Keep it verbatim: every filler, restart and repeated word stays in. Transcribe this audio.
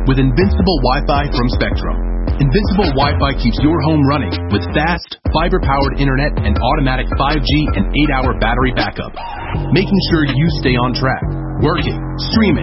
with Invincible Wi-Fi from Spectrum. Invincible Wi-Fi keeps your home running with fast, fiber-powered internet and automatic five G and eight hour battery backup, making sure you stay on track, working, streaming,